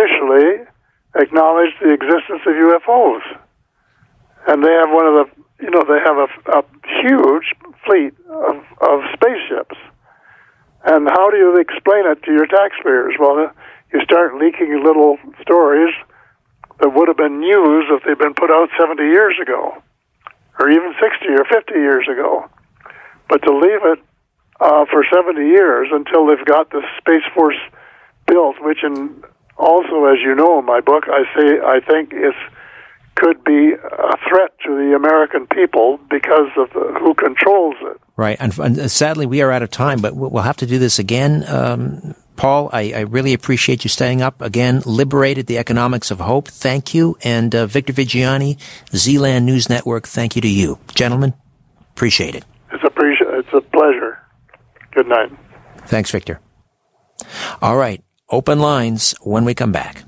officially acknowledged the existence of UFOs. And they have they have a huge fleet of spaceships. And how do you explain it to your taxpayers? Well, you start leaking little stories that would have been news if they'd been put out 70 years ago, or even 60 or 50 years ago. But to leave it for 70 years until they've got the Space Force built, which also, as you know in my book, I think could be a threat to the American people because of who controls it. Right, and sadly we are out of time, but we'll have to do this again. Paul, I really appreciate you staying up again. Liberated, the Economics of Hope. Thank you. And Victor Viggiani, Zealand News Network, thank you to you. Gentlemen, appreciate it. It's a pleasure. Good night. Thanks, Victor. All right, open lines when we come back.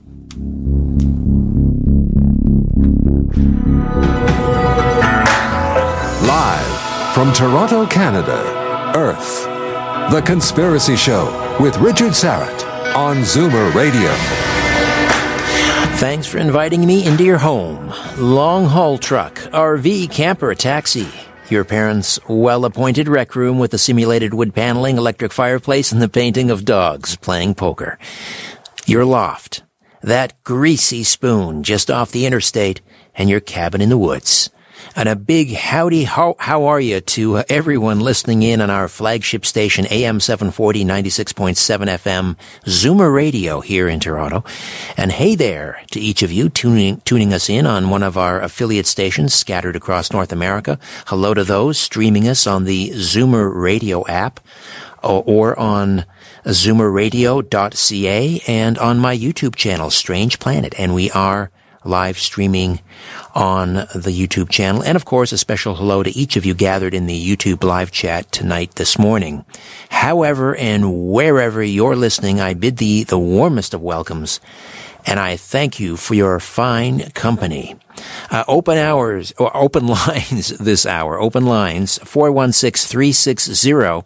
Live from Toronto, Canada, Earth, The Conspiracy Show with Richard Syrett on Zoomer Radio. Thanks for inviting me into your home. Long-haul truck, RV, camper, taxi. Your parents' well-appointed rec room with a simulated wood paneling, electric fireplace, and the painting of dogs playing poker. Your loft. That greasy spoon just off the interstate, and your cabin in the woods. And a big howdy, how are you to everyone listening in on our flagship station, AM 740, 96.7 FM, Zoomer Radio here in Toronto. And hey there to each of you tuning us in on one of our affiliate stations scattered across North America. Hello to those streaming us on the Zoomer Radio app or on zoomerradio.ca and on my YouTube channel, Strange Planet. And we are live streaming on the YouTube channel. And of course, a special hello to each of you gathered in the YouTube live chat tonight, this morning. However and wherever you're listening, I bid thee the warmest of welcomes, and I thank you for your fine company. Open lines this hour. Open lines, 416-360-0740,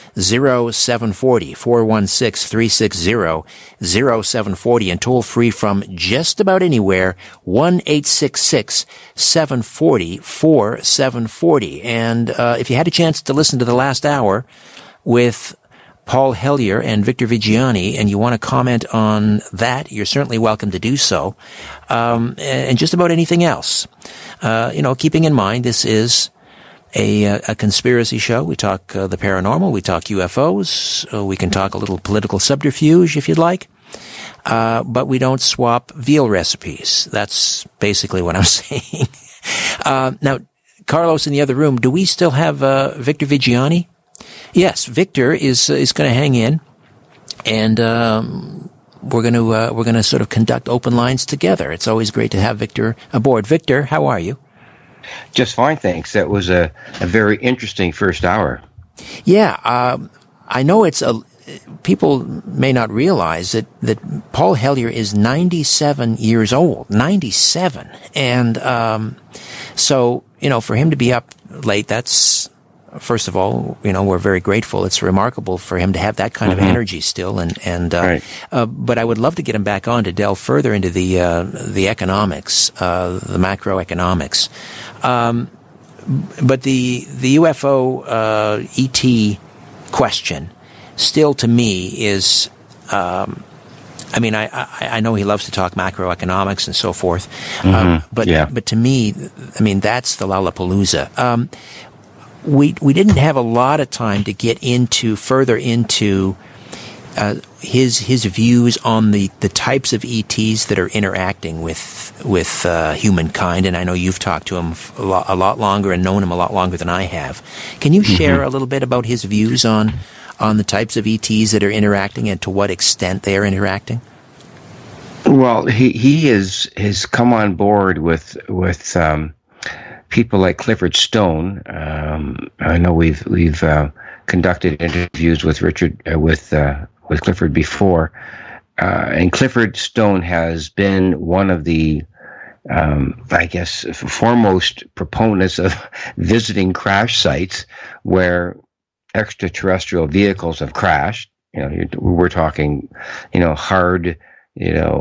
416-360-0740, and toll free from just about anywhere, 1-866-740-4740. And if you had a chance to listen to the last hour with Paul Hellyer and Victor Viggiani, and you want to comment on that, you're certainly welcome to do so. And just about anything else. Keeping in mind this is a conspiracy show. We talk the paranormal. We talk UFOs. We can talk a little political subterfuge if you'd like. But we don't swap veal recipes. That's basically what I'm saying. Now, Carlos in the other room, do we still have Victor Viggiani? Yes, Victor is going to hang in, and we're going to sort of conduct open lines together. It's always great to have Victor aboard. Victor, how are you? Just fine, thanks. That was a very interesting first hour. Yeah, I know people may not realize that Paul Hellyer is 97 years old, 97. And so, for him to be up late, that's, first of all, we're very grateful. It's remarkable for him to have that kind of energy still. Right. But I would love to get him back on to delve further into the economics, the macroeconomics. But the UFO ET question still to me is, I know he loves to talk macroeconomics and so forth, but to me, that's the Lollapalooza. We didn't have a lot of time to get further into his views on the types of ETs that are interacting with humankind, and I know you've talked to him a lot longer and known him a lot longer than I have. Can you share a little bit about his views on the types of ETs that are interacting and to what extent they are interacting? Well, he has come on board with people like Clifford Stone. I know we've conducted interviews with with Clifford before, and Clifford Stone has been one of the, foremost proponents of visiting crash sites where extraterrestrial vehicles have crashed. We're talking, hard,